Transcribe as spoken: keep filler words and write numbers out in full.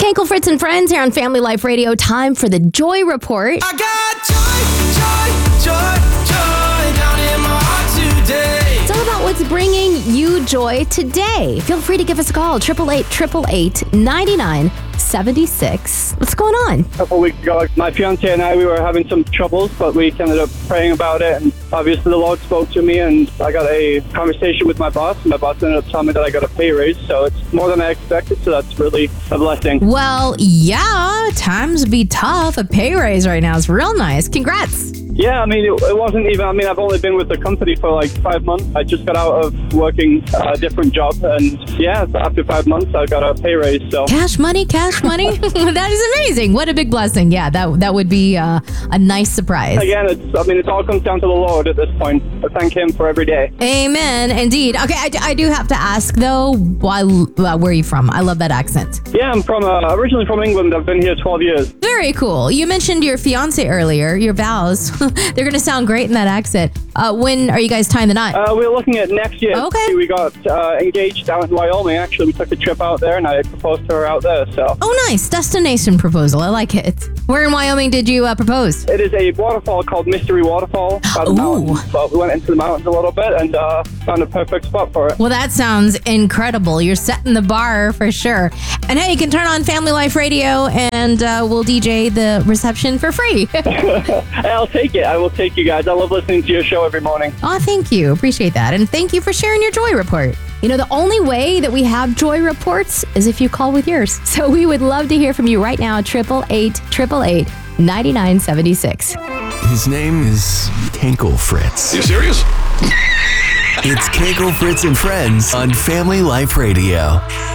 Kenkel, Fritz, and Friends here on Family Life Radio. Time for the Joy Report. I got joy, joy, joy, joy down in my heart today. It's all about what's bringing you joy today. Feel free to give us a call, eight eight eight, eight eight eight, nine nine seven six. What's going on? A couple weeks ago, my fiance and I, we were having some troubles, but we ended up praying about it, and obviously the Lord spoke to me, and I got a conversation with my boss, and my boss ended up telling me that I got a pay raise, so it's more than I expected, so that's really a blessing. Well, yeah, times be tough. A pay raise right now is real nice. Congrats. Yeah, I mean, it, it wasn't even, I mean, I've only been with the company for like five months. I just got out of working a different job, and yeah, after five months, I got a pay raise, so. Cash money, cash money. That is amazing. What a big blessing. Yeah, that that would be uh, a nice surprise. Again, it's, I mean, it all comes down to the Lord at this point. I thank Him for every day. Amen. Indeed. Okay, I, I do have to ask, though, why, uh, where are you from? I love that accent. Yeah, I'm from, uh, originally from England. I've been here twelve years. Very cool. You mentioned your fiance earlier, your vows. They're going to sound great in that accent. Uh, when are you guys tying the knot? Uh, we're looking at next year. Okay. We got uh, engaged out in Wyoming. Actually, we took a trip out there, and I proposed to her out there. So. Oh, nice. Destination proposal. I like it. Where in Wyoming did you uh, propose? It is a waterfall called Mystery Waterfall by the Ooh. mountains. But we went into the mountains a little bit and uh, found a perfect spot for it. Well, that sounds incredible. You're setting the bar for sure. And hey, you can turn on Family Life Radio, and uh, we'll D J the reception for free. I'll take it. I will take you guys. I love listening to your show every morning. Oh, thank you. Appreciate that. And thank you for sharing your Joy Report. You know, the only way that we have Joy Reports is if you call with yours. So we would love to hear from you right now, eight eight eight, eight eight eight, nine nine seven six. His name is Kenkel Fritz. You serious? It's Kenkel, Fritz, and Friends on Family Life Radio.